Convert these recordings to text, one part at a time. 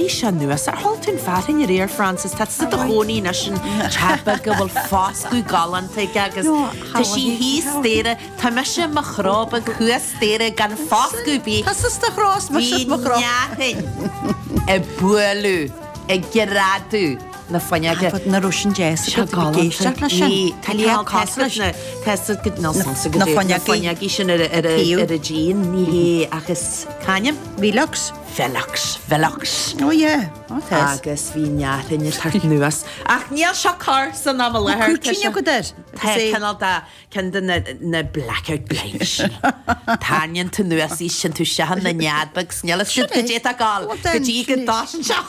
se nuas ar haltún fatin ar Francis tá sa choní na sin chapa go bhfuil fáscú galanta agus tá sí hí stéire tá me sin mar chrába chua stéire gan fáscú bí Tá sta chrás mar sin mar chrás e bualú e geradu na fanneige na Russian jazz géisteach na sin Talíal cosna testa go Nelson na fanneige sin ar a Jean ní agus caim Velux Velux oh yeah agus bhí neatain ar tart nuas ach níl se car san ná lethir Cútíine go dir canal cin na blackout blinch Táin tú nuas í sin tú sehan na neadbag sneala si go dé a gáil go dtí go dá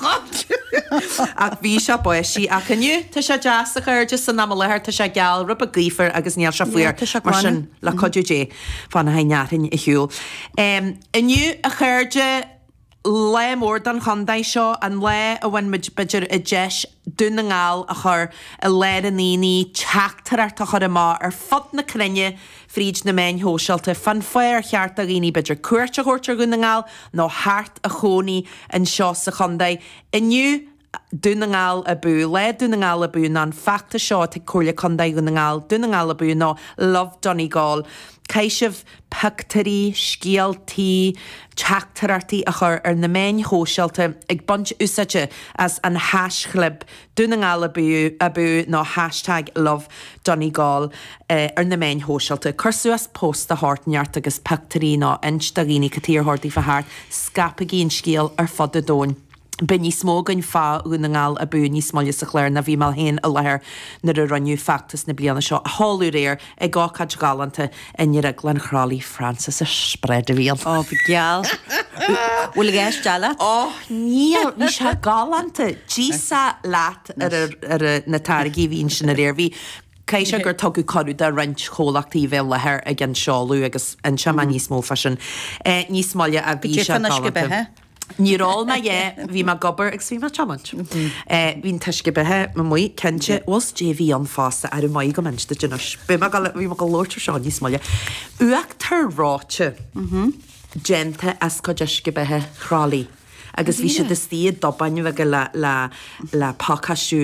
se ach bhí se buisí a caniu tá se jazz a chuir just san ná lethir tá se geall rub a grífar agus níl se fuir mar sin le codú dé fan na neatain i hiúil iniu a chuirde le mór don chundaid seo an le a bhain beidir i deis dúna ngáil a chur a leir an íní teachtar a chur má ar fod na crunne fríd na main hóseilta fan foiir cheart a íní beidir cuairte chóirte gúna ngáil nó háart a choní an seo sa chundaid. Iniu dúna ngáil a bú le dúna ngáil a bú ná an facta seo te cóirle chundaid gúna ngáil dúna ngáil a bú ná love Donegal. Caisih pactarí, scialtaí, teachtarartaí a chur ar na main hóseilta ag bunt úsáide as an haschlib dúna ngáil a bú ná hashtag love Donegal ar na main hóseilta. Cursú as post a háneart agus pactarí ná instagíní catíorthirtaí fa háart scapa gíon scíal ar fod a dóin. Be ní smógain fá úna ngáil a bú ní smáile sa chléir na bhí mal héin a leir nar a ranniu factas na bliana seo a háú réir ag gácad galanta inir a Glen Chrálí Francis a spread a bhíal. Ó bhí geall bhfuil ggéis deala? Ó níl ní se galanta dísa leat ar na targaí bhín sin a réir bhí Caiise gur tugu choú de rint chólachtaí bheith lethir a gin seáú agus an se má níos mó fasin níos smáile a bhí se galanta. Nírál na bhí mar gobar ag sví mar challenge. Bhín tuisce bethe má muoi cente os JV an fásta ar mai go menste dinas. Bhí mar go lóirtar seán níos smáile. Uach tar ráte gente as go deisce bethe chrálí. Agus bhí se de stíad dobaine bheith le pácasú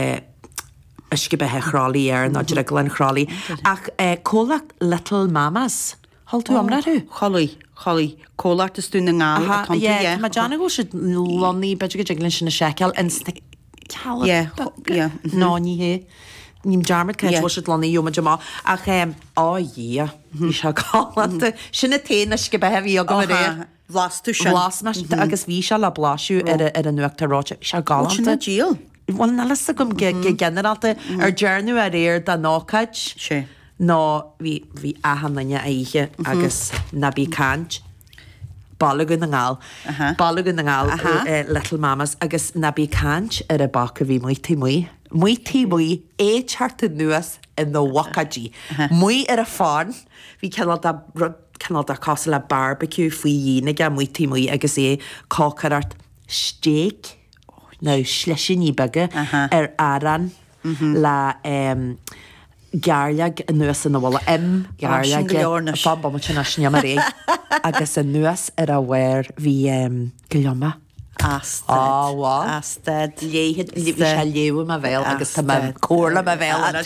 isce bethe chrálí ar ná de Glen Chrálí. Ach cólach Little Mamas. Hall tú amrú? Cholí cólartas dúna ngáil má deanna go si loní beidir go dlinn sin na seiceal in náí hé. Ním dearmad caiint bhil si loní dúma deá ach dhí ní se gáanta sinna téanaine go bethe bhí go ré. Blasú se agus bhí se le bláisiú ar an nuachtarráte se gáanta díal. Bhil na lei gom generalta ar dearnú a réir da nácaid sé. nó bhí ahananne aiche agus nabí cant Balagun na ngáil Balagun na ngáil Little Mamas agus nabí cant ar a bacha bhí muotí muoi étearta nuas in nó wacadí. Muoi ar a fáin bhí canal da cos le barbecue faoi dhéine ga muotí muoi agus cácarart steak nó sleisin bege ar aran le Gearleag a nuas an bhla gearleag fabba mu na sneamar ré agus a nuas ar a bhhair bhí goleoma. Astad léhéad se léú a bhéil agus tá cóla a bhéil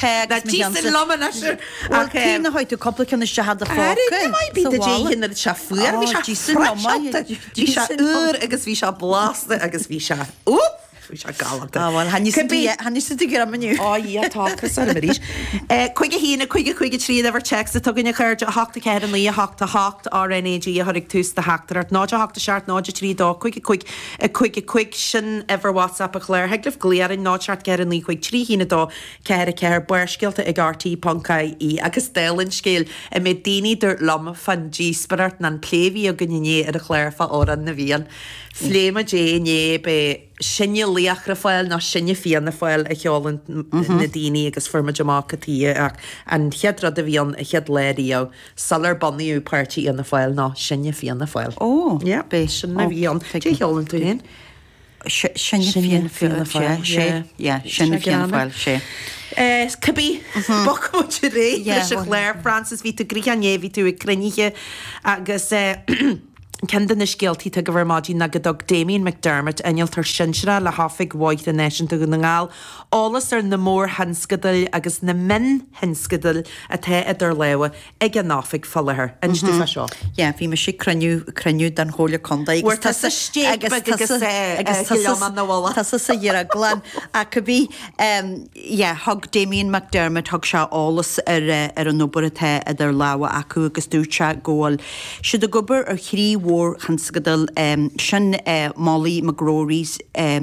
tí na haid tú coppla cena se had a fá bí hin se fuair bhí se úr agus bhí se blasta agus bhí se galanta. Hanní sa gur am maniu. Táchas ar maríis. Chuige hína chuige tríad ever text a tuganne chuir a hachta cean lí a hachta hacht RNAG a thuigh tús de heachtar náide hachta seart náide trí dá chuig sin ever WhatsApp a chléir heglah gléarin náseart cean lí chuig trí hína dá ceir buircéalta ag RT Pancaí í agus délinn scéil a mé daoine dúirt lom fan dísparart na pléhí a gunné ar a chléir fa óran na bhíon. Fléma déné be sinne líachra fáil ná sinne fianna fáil a cheálan na daoine agus forma deachchatí ach an cheadrad a bhíon a chead léirí ó salar bannaíú páirtí an na fáil ná sinne fianna fáil. Ó bé sin na bhíon cheálan tú hen? Sinne fianna fáil sé sinna fianna fáil sé. Cabí bochmte ré se léir Francis ví tú gríanné ví tú i cruníthe agus Kendan is guilty to go máidí na godog Damien McDermott anial tar sinsra le hafig waith the nation to gunangal. Alles na mór henskadal agus na min henskadal a te idir lewa ag an náfig fallahar. Instú fa seo? Ja, bhí me sé creniu dan hóla conda. War tas a stéag agus kilman na walla. Tas a dhéar a glan. A cabbí, hog Damien McDermott hog se alles an nóbar a te idir lewa acu agus dúrte góil. Siad a gobar ar chrí war hansgadal sin Molly McGrory's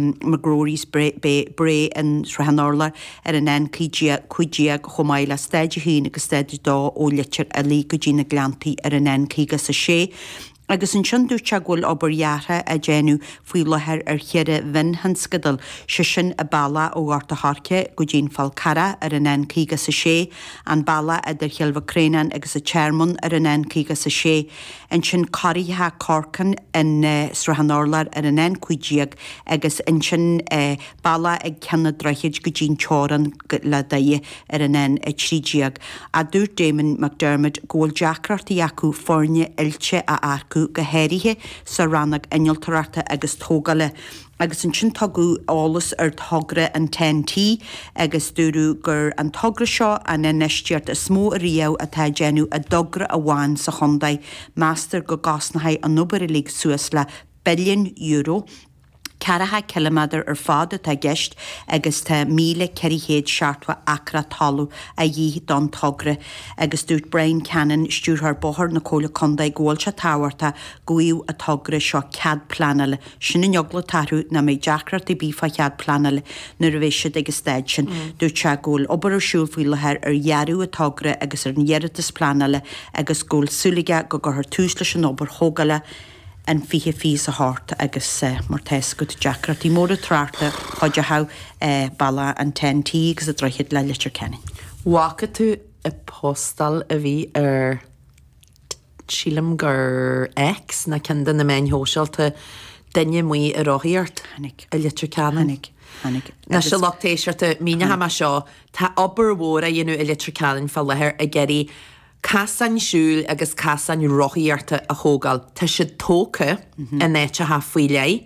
bre in Srahanorla an en cuidiag chomaila stedi hyn agus stedi da o litir a lí go dí na glanti an en cígas a sé. Agus an sin dúirte ghfuil obair dheartha a déanú faoi lethir ar cheire bhin hansgadal se sin a balla ó gharta harce go dtíon falcara ar an en cígas a sé, an balla idir cheilbh Crénan agus a chairman ar an en cígas a sé, an sin coiríthe Corcan in Srahanorlar ar an en cuidiag agus an sin balla ag ceanna dreichiid go dtíon teoran le daie ar an en trídiag. A dúirt Damien McDermott ghfuil deacrartaí acu fórne ilte a arcu go héirithe sa rannag inoltarachta agus tógale. Agus an sin tagú álas ar togra an 10T agus dúrú gur an togra seo an neisteart a smó a riamh atá déanú a dogra a bháin sa chondaid Master go gasnathaid an nóbar a lí suas le €1 billion. Caratha kilometr ar fád atá gceist agus tá 1,400 seartha acra talú a dhí don togra agus dúirt Brian Cannon stúrthar bothar na cóla condaid ghfuil se táhairta goíomh a togra seo cead planala sinna neogla tarú na méid deacrat i bífa cead planala nuair a bheith siad agus staid sin dúirt se ghfuil obair ar siúl faoi lethir ar dhearú a togra agus ar nheiritas planala agus ghfuil súlaige go gur tús leis an obair thógala an fihe fís a hart agus mar teis go deacrat í mór a trarta chuide ha balla an 10T agus a dreichiid le litir cenning. Wacha tú a postal a bhí ar sílam gur ex na cindan na main hóseilta daine muí a roiíart a litir cenning. Na se lochtéisiirta míne ha seo tá obair mhór a dhéanú a litir cenning fall lethir a geirí Casan siúil agus casan roiíarta a thógáil tá si tóca a néite ha faoi lei.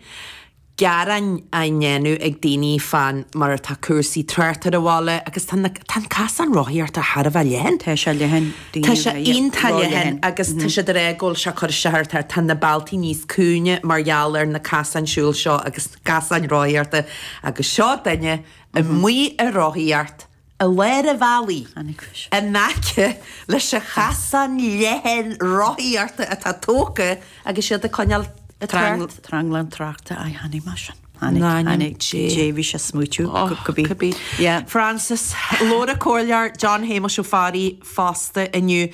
Garan a nnéanú ag daoine fan mar tá cuasaí tuirtar a bhála agus tá casan roiíarta har a bheith lehan. Tá se lehan. Tá se onanta lehan agus tá se de régóil se chuir seirtar tá na baltaí níos cúne margheallar na casan siúil seo agus casan roiíarta agus seo daine a muí a roiíart a leir a bhelaí a nace leis a chasan lehan roiíarta a tá tóca agus siad a coineal a Tranglan trachta a hannig mar sin. Hannig J. se smúitiú gobbí. Francis, Lóra Cóilear, John Hamish O'Farry fásta inniu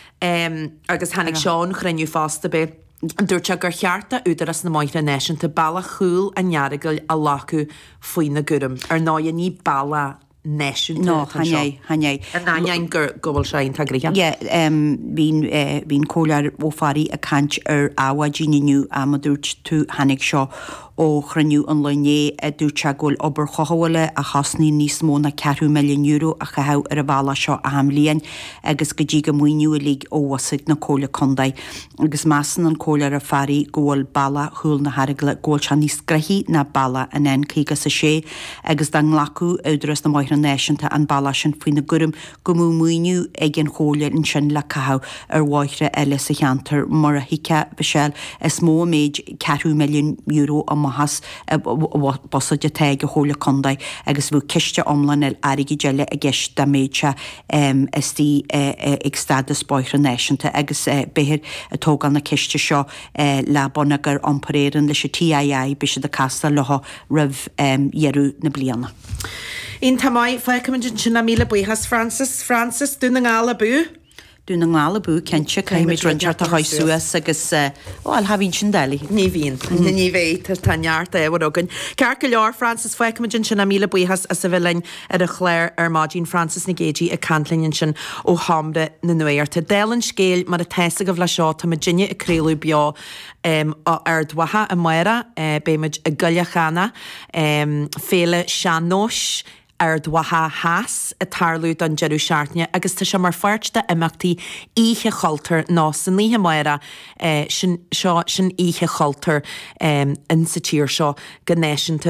agus hannig Seán chrenniu fásta be. An dúirte gur chearta údar as na maithre neisianta balla chúil a nearagail a lacu faoin na gurum ar náid ní balla neisiúnta. No, hané. An náin gur gobal sein tá gríthe? Bhín Cóilear O'Farry a cant ar áhaidíniu a dúirt tú hannig seo ó chraniu an lené a dúirte ghfuil obair chothbhile a chasnaí níos mó na €4 million a chatheh ar a bhela seo a hamlíonn agus go dtí go muoinú a lí óhasaigh na cóla condaid. Agus measan an Cóilear O'Farry ghfuil balla thuúil na harigla ghfuil se níos greithí na balla an en cígas a sé agus den nglacu údras na maithre neisianta an balla sin faoin na gurum go mú muoinú ag an chóla in sin le catheh ar bháithre eile sa cheantar mar a hiice bhisiil is mó méid €4 million a mahas bosa de teige hóla condaid agus bhú ciste omlan el airigi geile a gceist da méidse istí ag stadas boithre neisianta agus béhir tógan na ciste seo le bonagur omparéan leis TII be se de casta leha rih dhearú na bliana. Ín tamáid feicimid sin na míle buchas Francis dú na ngála bú? Dú na ngála bú cente caiimid runseart a haisúas agus bhil hahín sin deli. Ní bhíon ní bhéh tanneart éhar agan. Cear go leor Francis feicimid sin na míle buchas a sa bhfuilin ar a chléir ar mádín Francis na géidí a cantlinn sin ó hamre na nuirta. Délann scéil mar a teasa go bhla seo tá Virginia a créú beo ar dwatha a muire béimiid a goilechana féle seanóis ar dwatha háas a tarlú don jeú seaartne, agus tá se mar fuirte imachtaí ihe chaltar ná san níthe maira sin ihe chaltar in sa tír seo gannéisianta